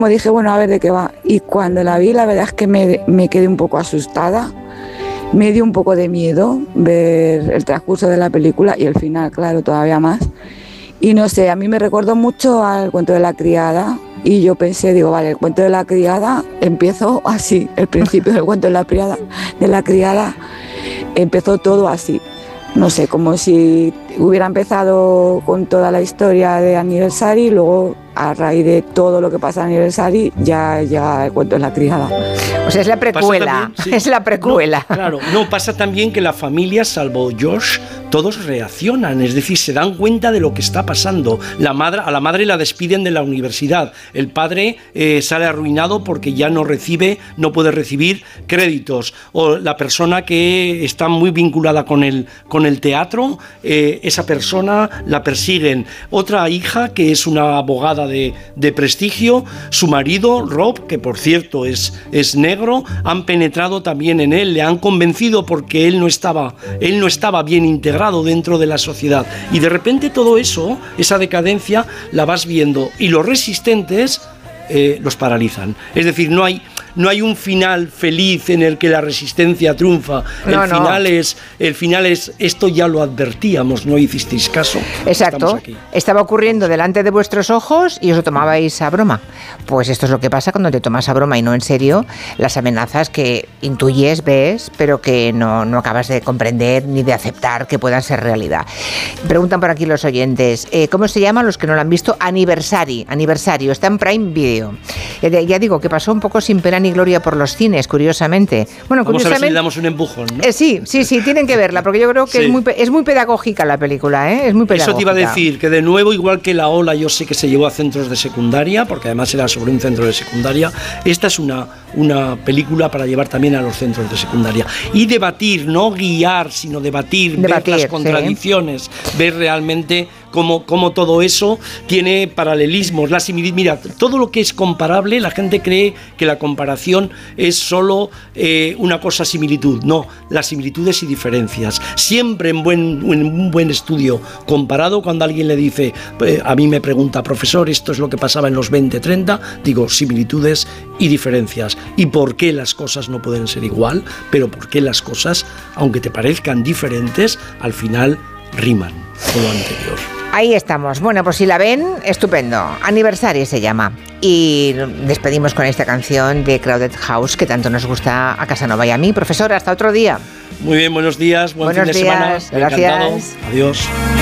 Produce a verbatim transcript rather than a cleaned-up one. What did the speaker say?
Como dije, bueno, a ver de qué va. Y cuando la vi, la verdad es que me, me quedé un poco asustada. Me dio un poco de miedo ver el transcurso de la película y el final, claro, todavía más. Y no sé, a mí me recordó mucho al cuento de la criada y yo pensé, digo, vale, el cuento de la criada empezó así, el principio del cuento de la criada, de la criada empezó todo así. No sé, como si hubiera empezado con toda la historia de Anniversary y luego a raíz de todo lo que pasa en Anniversary ya, ya el cuento de la criada. O sea, es la precuela, también, sí. Es la precuela. No, claro, no, pasa también que la familia, salvo Josh, todos reaccionan, es decir, se dan cuenta de lo que está pasando. La madre, a la madre la despiden de la universidad, el padre eh, sale arruinado porque ya no recibe, no puede recibir créditos, o la persona que está muy vinculada con el, con el teatro, eh, esa persona la persiguen. Otra hija que es una abogada de, de prestigio, su marido, Rob, que por cierto es, es negro, han penetrado también en él, le han convencido porque él no estaba, él no estaba bien integrado dentro de la sociedad. Y de repente todo eso, esa decadencia, la vas viendo. Y los resistentes eh, los paralizan. Es decir, no hay... No hay un final feliz en el que la resistencia triunfa. No, el, no. final es, el final es, esto ya lo advertíamos, no hicisteis caso. Exacto. Estaba ocurriendo delante de vuestros ojos y os lo tomabais a broma. Pues esto es lo que pasa cuando te tomas a broma y no en serio las amenazas que intuyes, ves, pero que no, no acabas de comprender ni de aceptar que puedan ser realidad. Preguntan por aquí los oyentes, eh, ¿cómo se llama los que no lo han visto? Anniversary. Aniversario. Está en Prime Video. Eh, ya digo que pasó un poco sin pena ni gloria por los cines, curiosamente. Bueno, Vamos curiosamente, a ver si le damos un empujón, ¿no? Eh, sí, sí, sí, tienen que verla, porque yo creo que sí. es, muy, es muy pedagógica la película, ¿eh? Es muy pedagógica. Eso te iba a decir, que de nuevo, igual que La Ola, yo sé que se llevó a centros de secundaria, porque además era sobre un centro de secundaria, esta es una, una película para llevar también a los centros de secundaria. Y debatir, no guiar, sino debatir, debatir ver las contradicciones, sí. ver realmente cómo, cómo todo eso tiene paralelismos, la similitud. Mira, todo lo que es comparable, la gente cree que la comparación es solo eh, una cosa similitud. No, las similitudes y diferencias. Siempre en, buen, en un buen estudio comparado, cuando alguien le dice, eh, a mí me pregunta, profesor, esto es lo que pasaba en los veinte, treinta, digo, similitudes y diferencias. ¿Y por qué las cosas no pueden ser igual? Pero por qué las cosas, aunque te parezcan diferentes, al final riman con lo anterior. Ahí estamos. Bueno, pues si la ven, estupendo. Aniversario se llama. Y despedimos con esta canción de Crowded House que tanto nos gusta a Casanova y a mí. Profesora, hasta otro día. Muy bien, buenos días, buen buenos fin de días, semana. gracias. Encantado. Adiós.